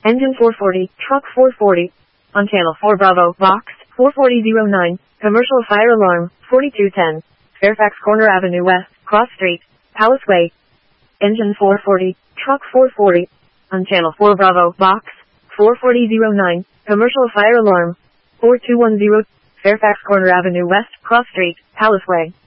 Engine 440, truck 440. On channel 4 Bravo, box 44009. Commercial fire alarm 4210. Fairfax Corner Avenue West, Cross Street, Palace Way. Engine 440, truck 440. On channel 4 Bravo, box 44009. Commercial fire alarm 4210. Fairfax Corner Avenue West, Cross Street, Palace Way.